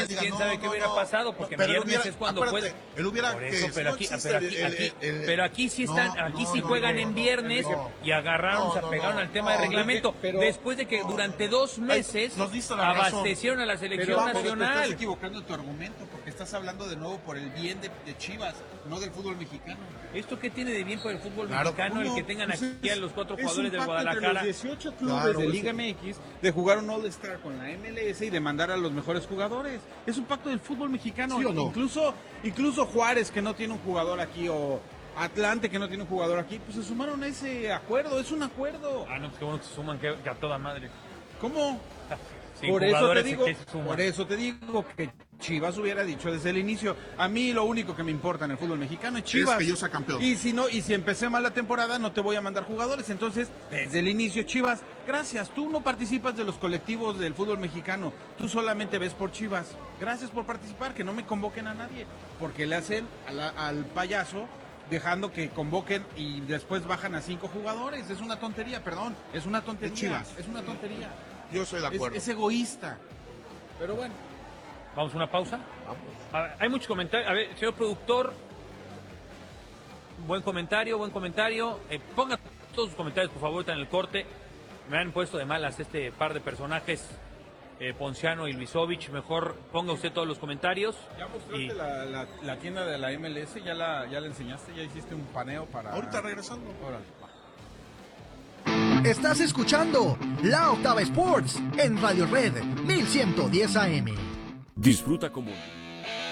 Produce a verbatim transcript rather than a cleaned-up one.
viernes, diga, quién no, sabe no, qué hubiera no, pasado, porque pero el viernes hubiera, es cuando acuérdate, puede. Él hubiera, Por que eso, pero no aquí, existe pero aquí, el- aquí, el- el- pero aquí sí están, no, aquí no, sí no, juegan no, en no, viernes no. y agarraron, No, se no, apegaron no, al tema de no, reglamento, pero- después de que no. durante dos meses nos diste la razón. abastecieron a la selección Pero, pero te estás nacional. equivocando en tu argumento, porque estás hablando de nuevo por el bien de, de Chivas, no del fútbol mexicano. ¿Esto qué tiene de bien por el fútbol Claro, mexicano el ¿cómo? que tengan Pues aquí a los cuatro es jugadores un del pacto Guadalajara? entre los dieciocho clubes Claro, de es- Liga M X de jugar un All-Star con la M L S y de mandar a los mejores jugadores. Es un pacto del fútbol mexicano. ¿Sí o no? Incluso, incluso Juárez, que no tiene un jugador aquí, o Atlante, que no tiene un jugador aquí, pues se sumaron a ese acuerdo. Es un acuerdo. Ah, no, pues qué bueno que se suman, que, que a toda madre. ¿Cómo? Sin Por eso te jugadores, digo, ¿qué se suman? por eso te digo que Chivas hubiera dicho desde el inicio, a mí lo único que me importa en el fútbol mexicano es Chivas. que yo sea campeón. Y si no, y si empecé mal la temporada, no te voy a mandar jugadores. Entonces, desde el inicio, Chivas, gracias. Tú no participas de los colectivos del fútbol mexicano. Tú solamente ves por Chivas. Gracias por participar, que no me convoquen a nadie. Porque le hacen a la- al payaso dejando que convoquen y después bajan a cinco jugadores. Es una tontería, perdón. Es una tontería. De Chivas. Es una tontería. Yo estoy de Es, acuerdo. es egoísta. Pero bueno. Vamos a una pausa. A ver, hay muchos comentarios. A ver, señor productor, buen comentario, buen comentario. Eh, ponga todos sus comentarios, por favor, en el corte. Me han puesto de malas este par de personajes, eh, Ponciano y Luisovich. Mejor ponga usted todos los comentarios. ¿Ya mostraste Y- la, la- la tienda de la M L S? ¿Ya la, ¿Ya la enseñaste? ¿Ya hiciste un paneo para...? Ahorita regresando. Órale, va. Estás escuchando La Octava Sports en Radio Red mil ciento diez A M. Disfruta como